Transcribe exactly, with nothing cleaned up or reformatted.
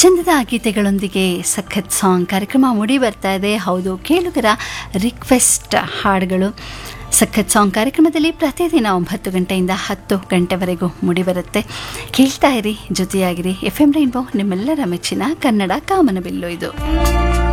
ಚಂದದ ಗೀತೆಗಳೊಂದಿಗೆ ಸಖತ್ ಸಾಂಗ್ ಕಾರ್ಯಕ್ರಮ ಮೂಡಿ ಬರ್ತಾ ಇದೆ. ಹೌದು, ಕೇಳುಗರ ರಿಕ್ವೆಸ್ಟ್ ಹಾಡುಗಳು ಸಖತ್ ಸಾಂಗ್ ಕಾರ್ಯಕ್ರಮದಲ್ಲಿ ಪ್ರತಿದಿನ ಒಂಬತ್ತು ಗಂಟೆಯಿಂದ ಹತ್ತು ಗಂಟೆವರೆಗೂ ಮೂಡಿಬರುತ್ತೆ. ಕೇಳ್ತಾ ಇರಿ, ಜೊತೆಯಾಗಿರಿ. ಎಫ್ ಎಂ ರೈನ್ಬೋ ನಿಮ್ಮೆಲ್ಲರ ಮೆಚ್ಚಿನ ಕನ್ನಡ ಕಾಮನಬಿಲ್ಲು ಇದು.